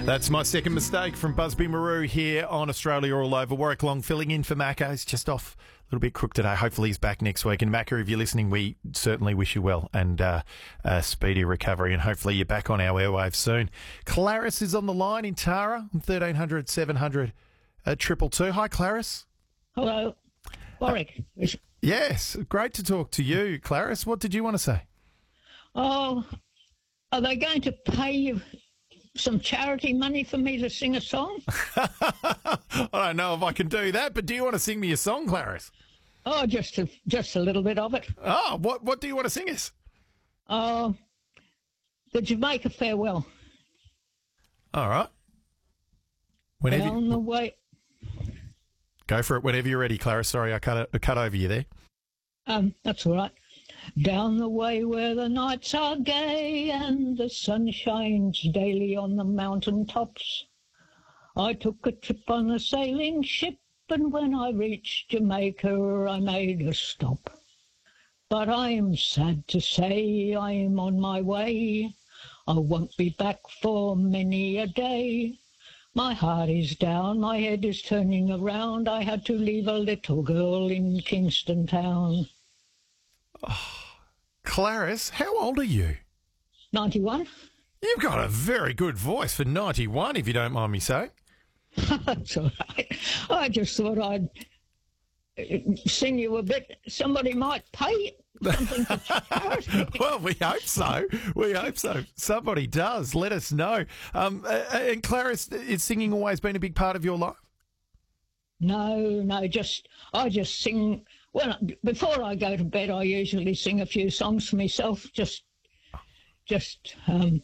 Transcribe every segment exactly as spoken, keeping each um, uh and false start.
That's My Second Mistake from Busby Maru here on Australia All Over. Warwick Long filling in for Macca. He's just off a little bit crook today. Hopefully he's back next week. And Macca, if you're listening, we certainly wish you well and uh, a speedy recovery, and hopefully you're back on our airwaves soon. Clarice is on the line in Tara, thirteen hundred seven hundred triple two. Hi, Clarice. Hello, Warwick. Uh, yes, great to talk to you, Clarice. What did you want to say? Oh, are they going to pay you some charity money for me to sing a song? I don't know if I can do that, but do you want to sing me a song, Clarice? Oh, just a, just a little bit of it. Oh, what what do you want to sing us? Oh, the Jamaica Farewell. All right. Whenever Down you... the way. Go for it whenever you're ready, Clarice. Sorry, I cut, I cut over you there. Um, that's all right. Down the way where the nights are gay and the sun shines daily on the mountain tops, I took a trip on a sailing ship, and when I reached Jamaica I made a stop. But I am sad to say I am on my way. I won't be back for many a day. My heart is down, my head is turning around. I had to leave a little girl in Kingston town. Oh, Clarice, how old are you? ninety-one. You've got a very good voice for ninety-one, if you don't mind me saying. That's all right. I just thought I'd sing you a bit. Somebody might pay something for charity. Well, we hope so. We hope so. Somebody does. Let us know. Um, and Clarice, is singing always been a big part of your life? No, no, just I just sing. Well, before I go to bed, I usually sing a few songs for myself, just, just, um,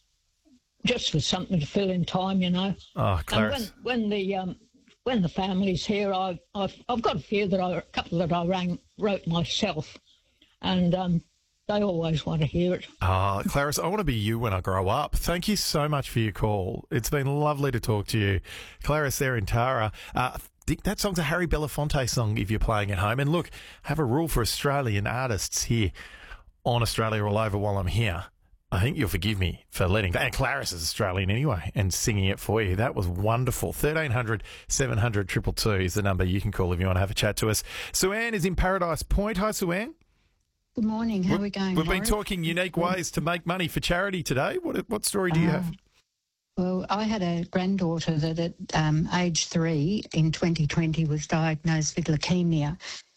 just for something to fill in time, you know. Oh, Clarice. And when, when the um, when the family's here, I've I've I've got a few that I, a couple that I rang, wrote myself, and um, they always want to hear it. Oh, Clarice, I want to be you when I grow up. Thank you so much for your call. It's been lovely to talk to you, Clarice. There in Tara. Uh, That song's a Harry Belafonte song if you're playing at home. And look, I have a rule for Australian artists here on Australia All Over while I'm here. I think you'll forgive me for letting... And Clarice is Australian anyway and singing it for you. That was wonderful. thirteen hundred seven hundred two two two is the number you can call if you want to have a chat to us. Sue-Ann is in Paradise Point. Hi, Sue-Ann. Good morning. How are we going, We've Warwick? been talking unique ways to make money for charity today. What what story do you have? Well, I had a granddaughter that at um, age three in twenty twenty was diagnosed with leukemia.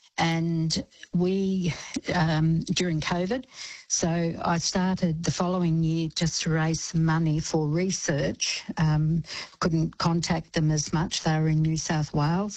And we, um, during COVID, so I started the following year just to raise some money for research. Um, couldn't contact them as much. They were in New South Wales.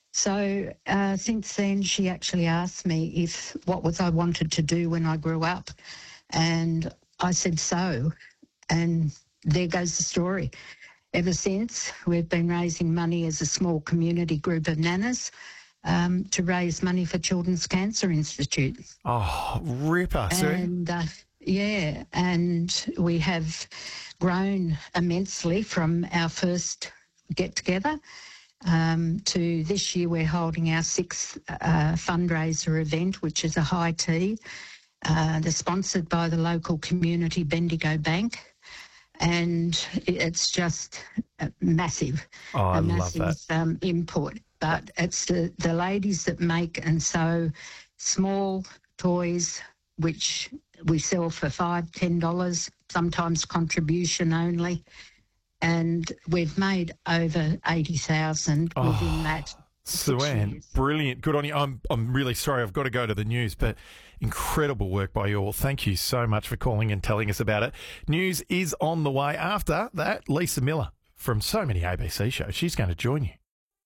So uh, since then, she actually asked me if what was I wanted to do when I grew up. And I said so. And there goes the story. Ever since, we've been raising money as a small community group of nanas um, to raise money for Children's Cancer Institute. Oh, ripper, Sue. And, uh, yeah, and we have grown immensely from our first get-together um, to this year we're holding our sixth uh, fundraiser event, which is a high tea. Uh, they're sponsored by the local community Bendigo Bank. And it's just massive, oh, I a love massive that. Um, input. But it's the, the ladies that make and sew small toys, which we sell for five dollars, ten dollars, sometimes contribution only. And we've made over eighty thousand oh. within that. Sue-Ann, brilliant. Good on you. I'm I'm really sorry. I've got to go to the news, but incredible work by you all. Thank you so much for calling and telling us about it. News is on the way. After that, Lisa Miller from so many A B C shows. She's going to join you.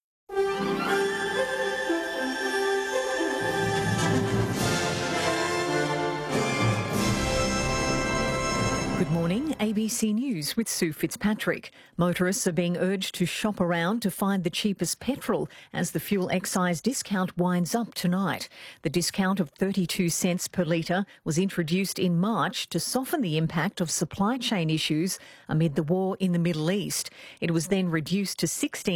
Good morning, A B C News with Sue Fitzpatrick. Motorists are being urged to shop around to find the cheapest petrol as the fuel excise discount winds up tonight. The discount of thirty-two cents per litre was introduced in March to soften the impact of supply chain issues amid the war in the Middle East. It was then reduced to sixteen